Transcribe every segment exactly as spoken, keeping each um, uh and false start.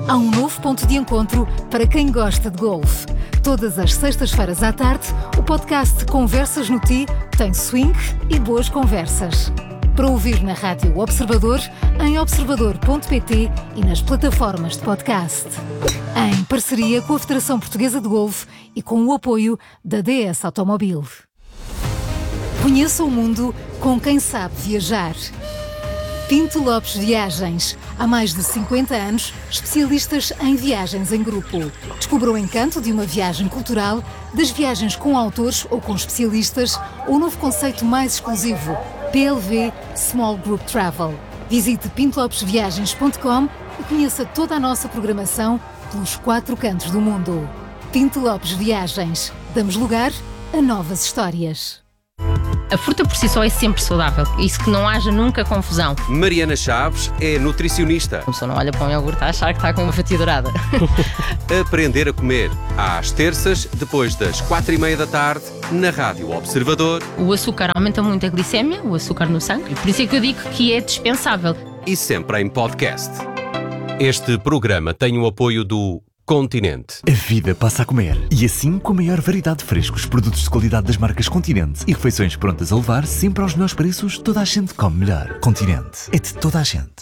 Há um novo ponto de encontro para quem gosta de golfe. Todas as sextas-feiras à tarde, o podcast Conversas no Tee tem swing e boas conversas. Para ouvir na Rádio Observador, em observador ponto pt e nas plataformas de podcast. Em parceria com a Federação Portuguesa de Golfe e com o apoio da D S Automobil. Conheça o mundo com quem sabe viajar. Pinto Lopes Viagens. Há mais de cinquenta anos, especialistas em viagens em grupo. Descubra o encanto de uma viagem cultural, das viagens com autores ou com especialistas, ou o novo conceito mais exclusivo, P L V Small Group Travel. Visite pinto lopes viagens ponto com e conheça toda a nossa programação pelos quatro cantos do mundo. Pinto Lopes Viagens. Damos lugar a novas histórias. A fruta por si só é sempre saudável. Isso que não haja nunca confusão. Mariana Chaves é nutricionista. A pessoa não olha para um iogurte a achar que está com uma fatia dourada. Aprender a comer. Às terças, depois das quatro e meia da tarde, na Rádio Observador. O açúcar aumenta muito a glicémia, o açúcar no sangue. Por isso é que eu digo que é dispensável. E sempre em podcast. Este programa tem o apoio do Continente. A vida passa a comer. E assim, com a maior variedade de frescos, produtos de qualidade das marcas Continente e refeições prontas a levar, sempre aos melhores preços, toda a gente come melhor. Continente. É de toda a gente.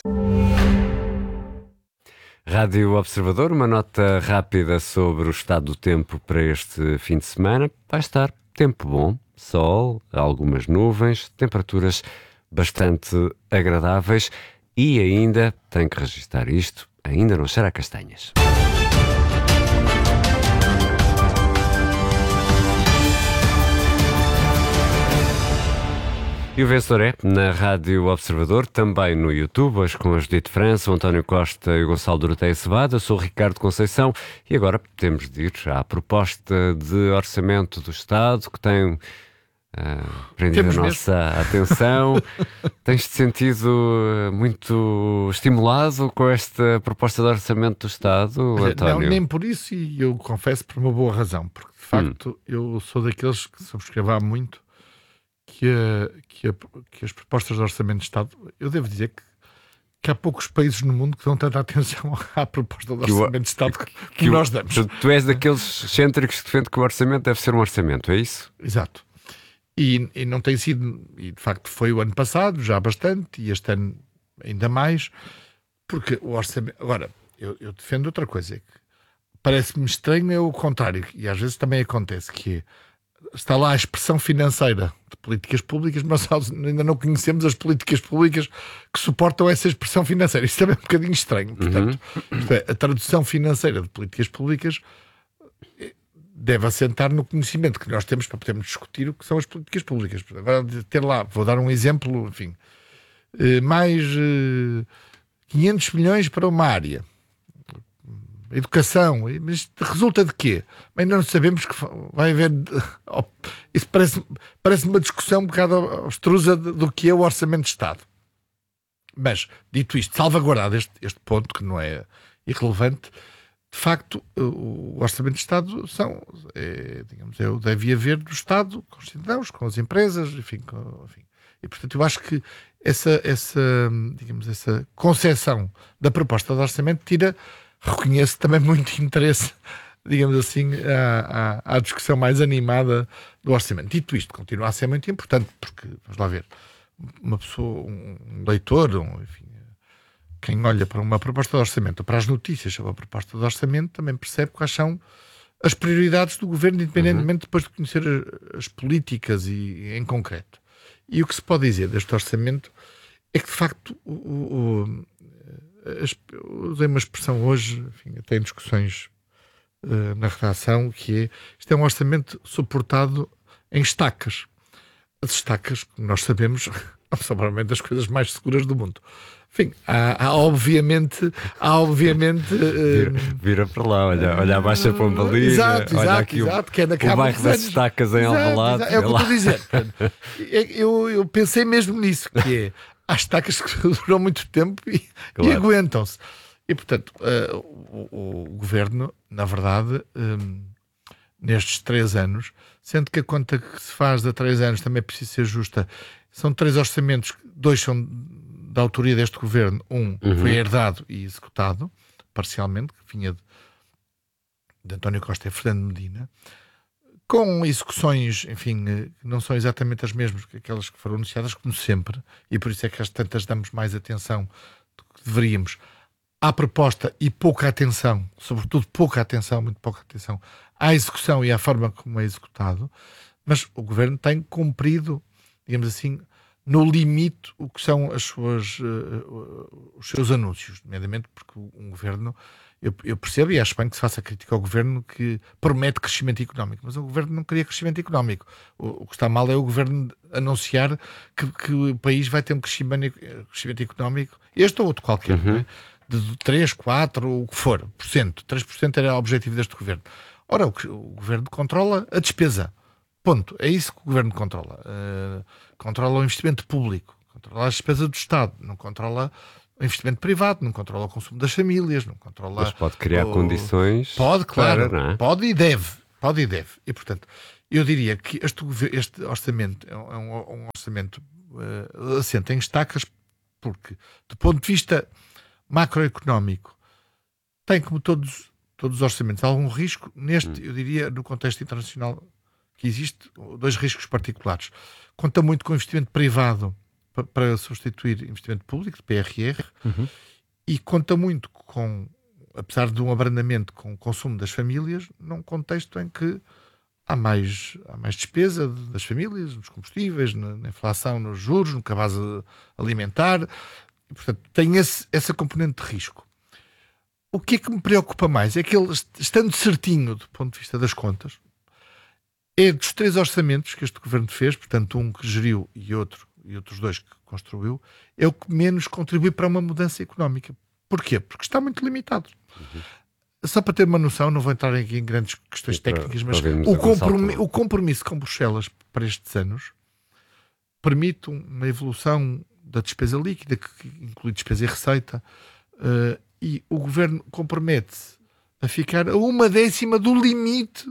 Rádio Observador, uma nota rápida sobre o estado do tempo para este fim de semana. Vai estar tempo bom, sol, algumas nuvens, temperaturas bastante agradáveis e ainda, tenho que registrar isto, ainda não cheira a castanhas. E o vencedor é na Rádio Observador, também no YouTube, hoje com a Judite França, o António Costa e o Gonçalo Doroteia Cevada. Eu sou o Ricardo Conceição e agora temos de ir à proposta de orçamento do Estado que tem uh, prendido temos a nossa mesmo. atenção. Tens-te sentido muito estimulado com esta proposta de orçamento do Estado, António? Não, nem por isso, e eu confesso por uma boa razão, porque de facto hum. eu sou daqueles que subscrevo há muito Que, a, que, a, que as propostas de orçamento de Estado, eu devo dizer que, que há poucos países no mundo que dão tanta atenção à proposta de orçamento o, de Estado que, que, que nós damos. Tu, tu és daqueles excêntricos que defende que o orçamento deve ser um orçamento, é isso? Exato. E, e não tem sido, e de facto foi o ano passado, já bastante, e este ano ainda mais, porque o orçamento... Agora, eu, eu defendo outra coisa, é que parece-me estranho é o contrário, e às vezes também acontece, que é está lá a expressão financeira de políticas públicas, mas nós ainda não conhecemos as políticas públicas que suportam essa expressão financeira. Isso também é um bocadinho estranho. Portanto, uhum. é, a tradução financeira de políticas públicas deve assentar no conhecimento que nós temos para podermos discutir o que são as políticas públicas. Agora, ter lá, vou dar um exemplo, enfim, mais quinhentos milhões para uma área. Educação, mas resulta de quê? Ainda não sabemos que vai haver. Isso parece, parece uma discussão um bocado abstrusa do que é o Orçamento de Estado. Mas, dito isto, salvaguardado este, este ponto, que não é irrelevante, de facto, o Orçamento de Estado são, é, digamos, é o deve haver do Estado com os cidadãos, com as empresas, enfim, com, enfim. E, portanto, eu acho que essa, essa, digamos, essa concepção da proposta de orçamento tira. Reconheço também muito interesse, digamos assim, à, à, à discussão mais animada do orçamento. Dito isto, continua a ser muito importante, porque, vamos lá ver, uma pessoa, um leitor, um, enfim, quem olha para uma proposta de orçamento ou para as notícias sobre a proposta de orçamento também percebe quais são as prioridades do governo, independentemente uhum. depois de conhecer as, as políticas e, em concreto. E o que se pode dizer deste orçamento é que, de facto, o, o usei uma expressão hoje, enfim, até em discussões uh, na redação, que é, isto é um orçamento suportado em estacas. As estacas, como nós sabemos, não são provavelmente as coisas mais seguras do mundo. Enfim, há, há obviamente, há obviamente... Uh, vira, vira para lá, olha, olha a Baixa Pombalina, exato, olha exato, aqui exato, o, que é na o bairro das estacas em Alvalade. É o que eu estou a dizer. eu, eu pensei mesmo nisso, que é, há estacas que duram muito tempo e, claro. e aguentam-se. E, portanto, uh, o, o governo, na verdade, um, nestes três anos, sendo que a conta que se faz de três anos também precisa ser justa, são três orçamentos, dois são da autoria deste governo, um uhum. foi herdado e executado, parcialmente, que vinha de, de António Costa e Fernando Medina, com execuções, enfim, que não são exatamente as mesmas que aquelas que foram anunciadas, como sempre, e por isso é que às tantas damos mais atenção do que deveríamos à proposta e pouca atenção, sobretudo pouca atenção, muito pouca atenção, à execução e à forma como é executado, mas o Governo tem cumprido, digamos assim, no limite o que são as suas, uh, os seus anúncios, nomeadamente porque um Governo, eu, eu percebo e acho bem que se faça crítica ao Governo que promete crescimento económico, mas o Governo não queria crescimento económico. O, o que está mal é o Governo anunciar que, que o país vai ter um crescimento, crescimento económico, este ou outro qualquer, uhum. não é? De três, quatro, o que for, por cento. três por cento era o objetivo deste Governo. Ora, o, o Governo controla a despesa. Ponto. É isso que o Governo controla. Uh, controla o investimento público, controla a despesa do Estado, não controla o investimento privado, não controla o consumo das famílias, não controla... Mas pode criar o... condições... Pode, claro. Para, não é? Pode e deve. Pode e deve. E, portanto, eu diria que este, este orçamento é um, um orçamento uh, assente em estacas, porque, do ponto de vista macroeconómico, tem, como todos, todos os orçamentos, algum risco. Neste, hum. eu diria, no contexto internacional que existe, dois riscos particulares. Conta muito com investimento privado para, para substituir investimento público, P R R, uhum. e conta muito com, apesar de um abrandamento com o consumo das famílias, num contexto em que há mais, há mais despesa das famílias, nos combustíveis, na, na inflação, nos juros, no cabaz alimentar. E, portanto, tem esse, essa componente de risco. O que é que me preocupa mais é que ele, estando certinho do ponto de vista das contas, é dos três orçamentos que este Governo fez, portanto um que geriu e outro e outros dois que construiu, é o que menos contribui para uma mudança económica. Porquê? Porque está muito limitado. Uhum. Só para ter uma noção, não vou entrar aqui em grandes questões para, técnicas, mas o, compromi o compromisso com Bruxelas para estes anos permite uma evolução da despesa líquida, que inclui despesa e receita, uh, e o Governo compromete-se a ficar a uma décima do limite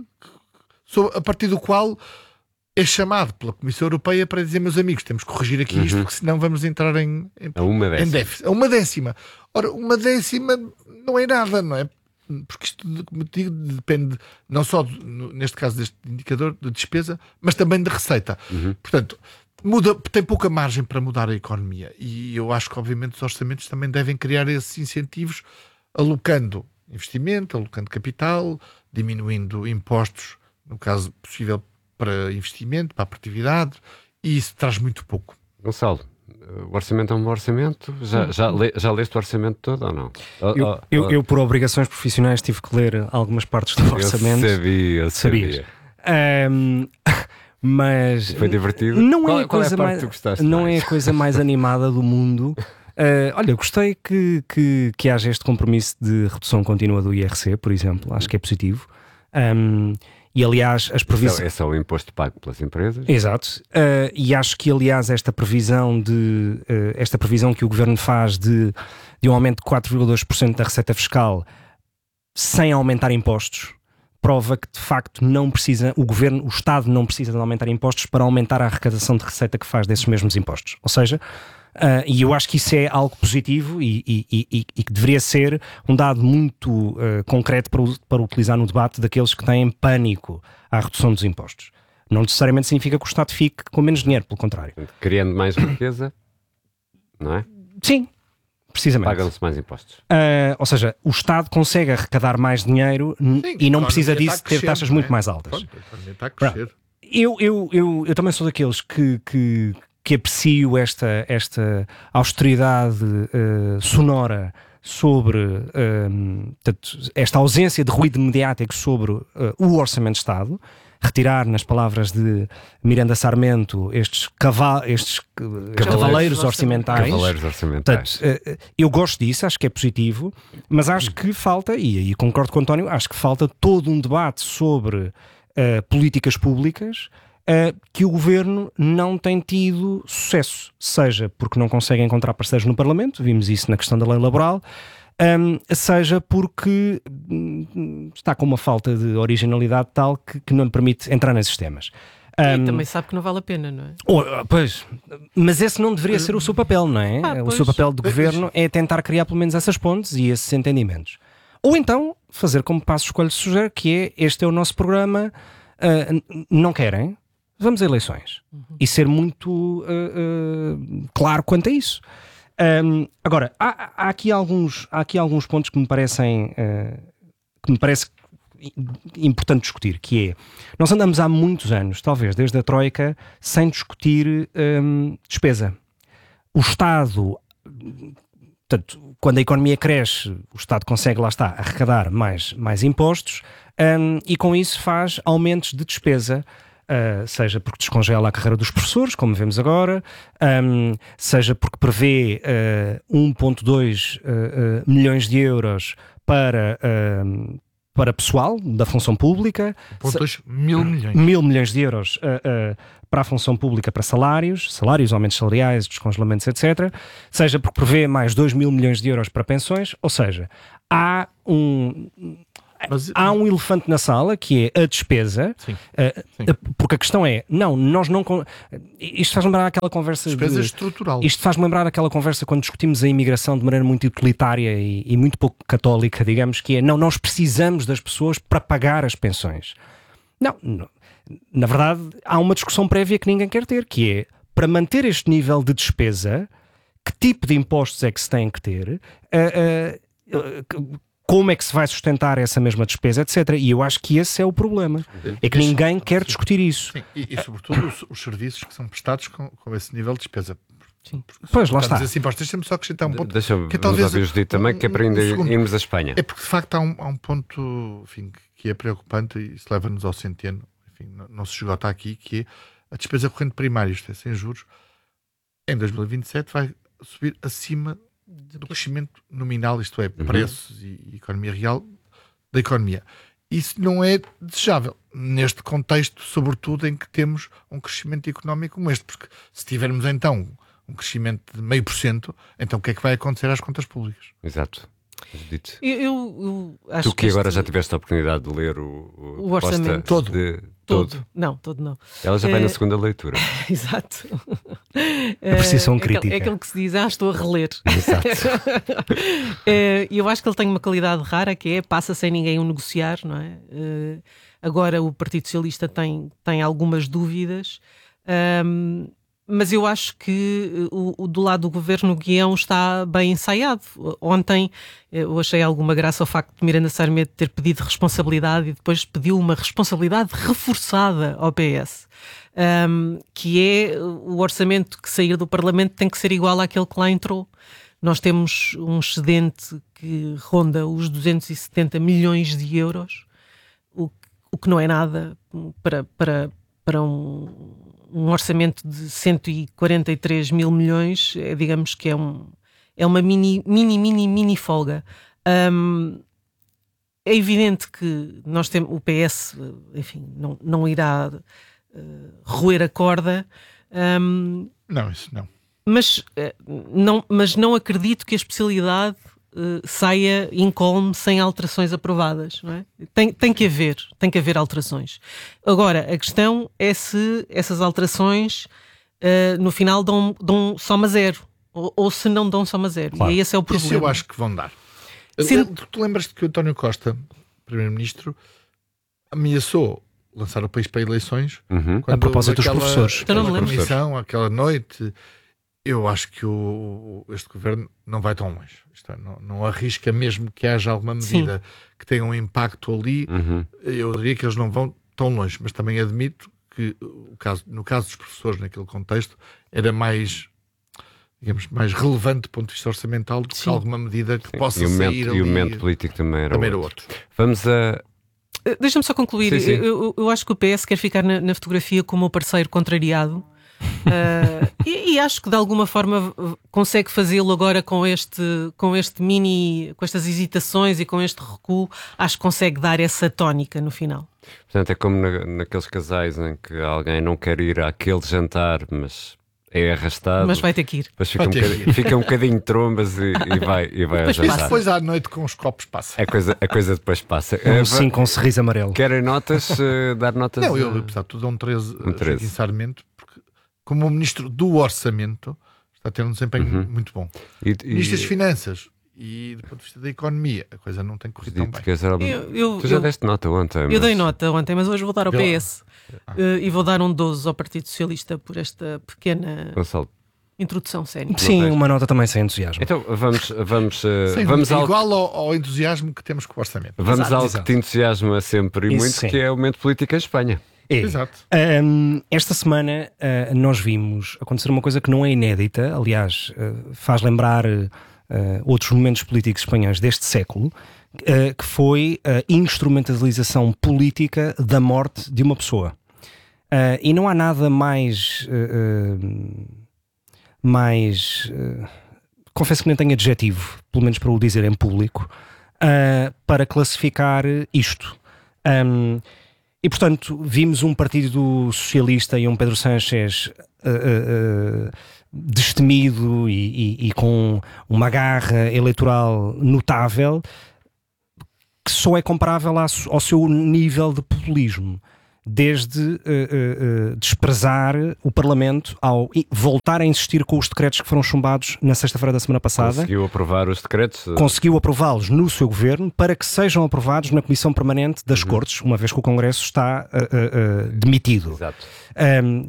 a partir do qual é chamado pela Comissão Europeia para dizer, meus amigos, temos que corrigir aqui uhum. isto, porque senão vamos entrar em, em, a uma em déficit. A uma décima. Ora, uma décima não é nada, não é? Porque isto, como digo, depende não só, do, neste caso, deste indicador de despesa, mas também de receita. Uhum. Portanto, muda, tem pouca margem para mudar a economia. E eu acho que, obviamente, os orçamentos também devem criar esses incentivos, alocando investimento, alocando capital, diminuindo impostos, no caso possível, para investimento, para a produtividade, e isso traz muito pouco. Gonçalo, o orçamento é um bom orçamento? Já, já, le, já leste o orçamento todo ou não? Eu, oh, oh, eu, oh. eu, por obrigações profissionais, tive que ler algumas partes do orçamento. Eu sabia, eu sabia. Um, mas foi divertido? Não qual, é a qual coisa é a parte mais, que tu gostaste não mais? é a coisa mais animada do mundo. Uh, olha, gostei que, que, que haja este compromisso de redução contínua do I R C, por exemplo. Acho que é positivo. Um, E aliás, as previsões. É só o imposto pago pelas empresas. Exato. Uh, e acho que aliás esta previsão de uh, esta previsão que o Governo faz de, de um aumento de quatro vírgula dois por cento da receita fiscal sem aumentar impostos prova que de facto não precisa, o Governo, o Estado não precisa de aumentar impostos para aumentar a arrecadação de receita que faz desses mesmos impostos. Ou seja, Uh, e eu acho que isso é algo positivo e, e, e, e que deveria ser um dado muito uh, concreto para, para utilizar no debate daqueles que têm pânico à redução dos impostos. Não necessariamente significa que o Estado fique com menos dinheiro, pelo contrário. Criando mais riqueza, não é? Sim, precisamente. Pagam-se mais impostos. Uh, ou seja, o Estado consegue arrecadar mais dinheiro. Sim, e não precisa disso ter taxas é? muito mais altas. Pode, está a crescer. Eu, eu, eu, eu também sou daqueles que... que que aprecio esta, esta austeridade uh, sonora sobre uh, portanto, esta ausência de ruído mediático sobre uh, o Orçamento de Estado, retirar, nas palavras de Miranda Sarmento, estes, cava estes cavaleiros, cavaleiros orçamentais. Cavaleiros orçamentais. Portanto, uh, eu gosto disso, acho que é positivo, mas acho que falta, e aí concordo com o António, acho que falta todo um debate sobre uh, políticas públicas Uh, que o Governo não tem tido sucesso, seja porque não consegue encontrar parceiros no Parlamento, vimos isso na questão da lei laboral, um, seja porque um, está com uma falta de originalidade tal que, que não lhe permite entrar nesses temas. Um, e também sabe que não vale a pena, não é? Oh, pois, mas esse não deveria ser o seu papel, não é? Ah, o seu papel de pois. Governo é tentar criar pelo menos essas pontes e esses entendimentos. Ou então fazer como Passos Coelho sugere, que é: este é o nosso programa, uh, não querem, vamos a eleições. Uhum. E ser muito uh, uh, claro quanto a isso. Um, agora, há, há, aqui alguns, há aqui alguns pontos que me parecem uh, que me parece importante discutir, que é: nós andamos há muitos anos, talvez desde a Troika, sem discutir um, despesa. O Estado, portanto, quando a economia cresce, o Estado consegue, lá está, arrecadar mais, mais impostos, um, e com isso faz aumentos de despesa, uh, seja porque descongela a carreira dos professores, como vemos agora, um, seja porque prevê uh, um vírgula dois uh, uh, milhões de euros para... Uh, para pessoal da função pública, se... mil milhões. Mil milhões de euros uh, uh, para a função pública, para salários, salários, aumentos salariais, descongelamentos, etcétera. Seja porque prevê mais dois mil milhões de euros para pensões, ou seja, há um... Mas, há um elefante na sala, que é a despesa. Sim, uh, sim. Porque a questão é, não, nós não... Isto faz lembrar aquela conversa... Despesa de, estrutural. Isto faz lembrar aquela conversa quando discutimos a imigração de maneira muito utilitária e, e muito pouco católica, digamos, que é, não, nós precisamos das pessoas para pagar as pensões. Não, não. Na verdade, há uma discussão prévia que ninguém quer ter, que é, para manter este nível de despesa, que tipo de impostos é que se tem que ter... Uh, uh, uh, como é que se vai sustentar essa mesma despesa, etcétera. E eu acho que esse é o problema. É que ninguém quer discutir isso. Sim, e, e sobretudo os, os serviços que são prestados com, com esse nível de despesa. Sim. Pois, lá está. Assim, deixa-me só acrescentar um ponto. Deixa-me que é talvez dizer também que é para ainda um irmos à Espanha. É porque de facto há um, há um ponto, enfim, que é preocupante e isso leva-nos ao centeno. Enfim, não, não se esgota aqui, que é a despesa corrente primária, isto é, sem juros, em dois mil e vinte e sete vai subir acima do crescimento nominal, isto é, preços uhum. e, e economia real da economia. Isso não é desejável neste contexto, sobretudo em que temos um crescimento económico como este, porque se tivermos então um crescimento de meio por cento, então o que é que vai acontecer às contas públicas? Exato. Eu, eu, eu acho tu que, que agora este... já tiveste a oportunidade de ler o, o, o orçamento todo. De, todo. todo. Não, todo não. Ela já é... vai na segunda leitura. Exato. Apreciação é, crítica. É aquilo que se diz, ah, estou a reler. Exato. é, eu acho que ele tem uma qualidade rara, que é passa sem ninguém o negociar, não é? É agora o Partido Socialista tem, tem algumas dúvidas. Um, Mas eu acho que o, o, do lado do governo o guião está bem ensaiado. Ontem eu achei alguma graça ao facto de Miranda Sarmento ter pedido responsabilidade e depois pediu uma responsabilidade reforçada ao P S, um, que é o orçamento que sair do Parlamento tem que ser igual àquele que lá entrou. Nós temos um excedente que ronda os duzentos e setenta milhões de euros, o, o que não é nada para, para, para um... um orçamento de cento e quarenta e três mil milhões, é, digamos que é, um, é uma mini, mini, mini, mini folga. Um, é evidente que nós temos, o P S, enfim, não, não irá uh, roer a corda. Um, não, isso não. Mas, uh, não. mas não acredito que a especialidade Uh, saia incólume sem alterações aprovadas, não é? Tem, tem que haver, tem que haver alterações. Agora, a questão é se essas alterações uh, no final dão, dão soma zero, ou, ou se não dão soma zero. Claro. E esse é o problema. Isso eu acho que vão dar. Sim. Tu, tu lembras-te que o António Costa, Primeiro-Ministro, ameaçou lançar o país para eleições uhum. a propósito dos professores. Aquela comissão, aquela noite. Eu acho que o, este governo não vai tão longe. Isto é, não, não arrisca mesmo que haja alguma medida Sim. que tenha um impacto ali. Uhum. Eu diria que eles não vão tão longe, mas também admito que o caso, no caso dos professores, naquele contexto, era mais, digamos, mais relevante do ponto de vista orçamental do que Sim. alguma medida que Sim. possa e sair momento, ali. E o momento político também era, também outro. era outro. Vamos a... Deixa-me só concluir. Sim, sim. Eu, eu acho que o P S quer ficar na, na fotografia como o parceiro contrariado. uh, e, e acho que de alguma forma consegue fazê-lo agora com este, com este mini, com estas hesitações e com este recuo. Acho que consegue dar essa tónica no final. Portanto, é como na, naqueles casais em que alguém não quer ir àquele jantar, mas é arrastado. Mas vai ter que ir. Depois fica, um bocadinho, fica um bocadinho de trombas e, e vai, e vai depois ao jantar. Depois à noite com os copos passa. A coisa, a coisa depois passa. Um sim com um sorriso amarelo. Querem notas? Uh, dar notas? Não, eu, apesar de tudo, dou um treze, um treze. Sinceramente, porque como o Ministro do Orçamento está a ter um desempenho uhum. muito bom. E, e... Ministro das Finanças e do ponto de vista da economia a coisa não tem corrido tão bem. Eu, eu, tu já eu, deste nota ontem. Mas... Eu dei nota ontem, mas hoje vou dar ao P S ah. uh, e vou dar um doze ao Partido Socialista por esta pequena Gonçalo. introdução séria. Sim, uma nota também sem entusiasmo. Então vamos, vamos, uh, Sim, vamos ao... igual ao, ao entusiasmo que temos com o orçamento. Vamos exato, ao exato. que te entusiasma sempre e Isso muito, sim. que é o momento político em Espanha. É. Exato. Um, esta semana uh, nós vimos acontecer uma coisa que não é inédita, aliás, uh, faz lembrar uh, outros momentos políticos espanhóis deste século, uh, que foi a instrumentalização política da morte de uma pessoa. Uh, e não há nada mais... Uh, uh, mais... Uh, confesso que nem tenho adjetivo, pelo menos para o dizer em público, uh, para classificar isto. Um, E, portanto, vimos um Partido Socialista e um Pedro Sánchez uh, uh, uh, destemido e, e, e com uma garra eleitoral notável, que só é comparável ao seu nível de populismo, desde uh, uh, uh, desprezar o Parlamento ao voltar a insistir com os decretos que foram chumbados na sexta-feira da semana passada. Conseguiu aprovar os decretos? Conseguiu aprová-los no seu governo para que sejam aprovados na Comissão Permanente das uhum. Cortes, uma vez que o Congresso está uh, uh, uh, demitido. Exato. Um,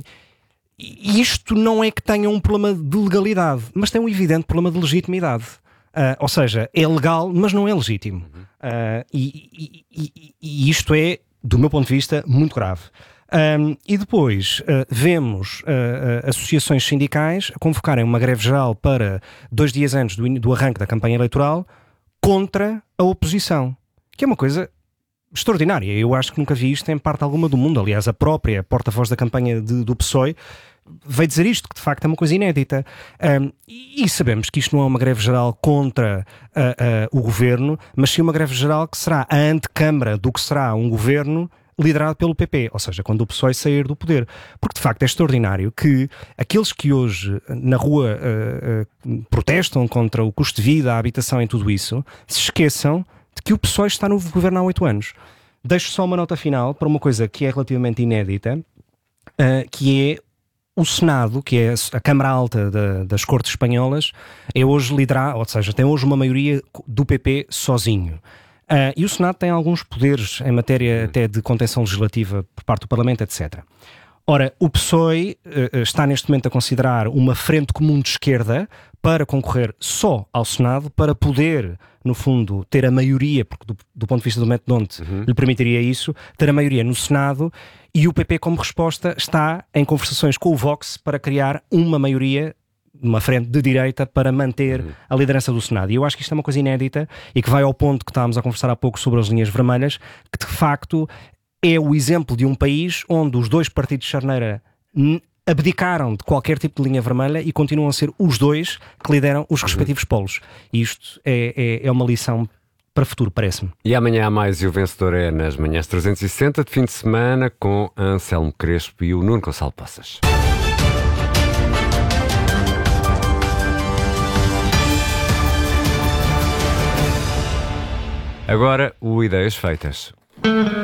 e isto não é que tenha um problema de legalidade, mas tem um evidente problema de legitimidade. Uh, ou seja, é legal, mas não é legítimo. Uhum. Uh, e, e, e, e isto é, do meu ponto de vista, muito grave. Um, e depois uh, vemos uh, uh, associações sindicais a convocarem uma greve geral para dois dias antes do, do arranque da campanha eleitoral contra a oposição, que é uma coisa extraordinária. Eu acho que nunca vi isto em parte alguma do mundo. Aliás, a própria porta-voz da campanha de, do P S O E veio dizer isto, que de facto é uma coisa inédita. Um, e, e sabemos que isto não é uma greve geral contra uh, uh, o governo, mas sim uma greve geral que será a antecâmara do que será um governo liderado pelo P P, ou seja, quando o P S O E sair do poder. Porque de facto é extraordinário que aqueles que hoje na rua uh, uh, protestam contra o custo de vida, a habitação e tudo isso, se esqueçam de que o P S O E está no governo há oito anos. Deixo só uma nota final para uma coisa que é relativamente inédita, uh, que é o Senado, que é a Câmara Alta da, das Cortes Espanholas, é hoje liderado, ou seja, tem hoje uma maioria do P P sozinho. Uh, e o Senado tem alguns poderes em matéria até de contenção legislativa por parte do Parlamento, etcétera. Ora, o P S O E uh, está neste momento a considerar uma frente comum de esquerda para concorrer só ao Senado, para poder, no fundo, ter a maioria, porque do, do ponto de vista do método Donte uhum. lhe permitiria isso, ter a maioria no Senado, e o P P, como resposta, está em conversações com o Vox para criar uma maioria, uma frente de direita, para manter uhum. a liderança do Senado. E eu acho que isto é uma coisa inédita e que vai ao ponto que estávamos a conversar há pouco sobre as linhas vermelhas, que de facto é o exemplo de um país onde os dois partidos de charneira abdicaram de qualquer tipo de linha vermelha e continuam a ser os dois que lideram os respectivos polos. E isto é, é, é uma lição para o futuro, parece-me. E amanhã há mais, e o vencedor é nas manhãs trezentos e sessenta de fim de semana, com Anselmo Crespo e o Nuno Gonçalo Poças. Agora, o Ideias Feitas.